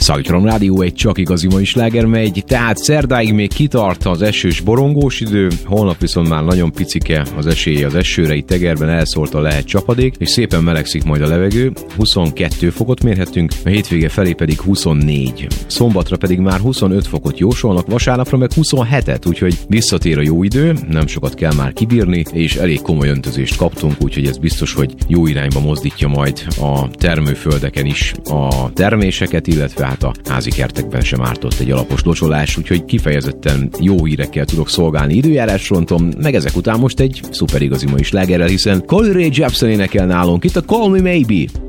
Szakítom Rádió, egy csak igazi mai sláger megy, tehát szerdáig még kitart az esős borongós idő, holnap viszont már nagyon picike az esélye az esőre, itt Egerben elszórta lehet csapadék, és szépen melegszik majd a levegő, 22 fokot mérhetünk, a hétvége felé pedig 24. Szombatra pedig már 25 fokot jósolnak, vasárnapra meg 27-et, úgyhogy visszatér a jó idő, nem sokat kell már kibírni, és elég komoly öntözést kaptunk, úgyhogy ez biztos, hogy jó irányba mozdítja majd a termőföldeken is a terméseket, illetve hát a házi kertekben sem ártott egy alapos locsolás, úgyhogy kifejezetten jó hírekkel tudok szolgálni időjárásfronton, meg ezek után most egy szuper igazi mai slágerrel, hiszen Carly Rae Jepsen énekel nálunk itt a Call Me Maybe.